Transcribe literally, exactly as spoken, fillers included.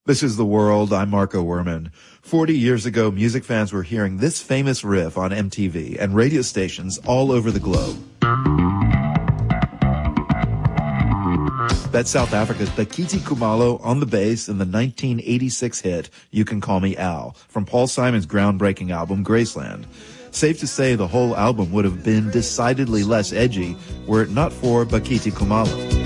This is The World. I'm Marco Werman. Forty years ago, music fans were hearing this famous riff on M T V and radio stations all over the globe. That's South Africa's Bakiti Kumalo on the bass in the nineteen eighty-six hit, You Can Call Me Al, from Paul Simon's groundbreaking album, Graceland. Safe to say the whole album would have been decidedly less edgy were it not for Bakiti Kumalo.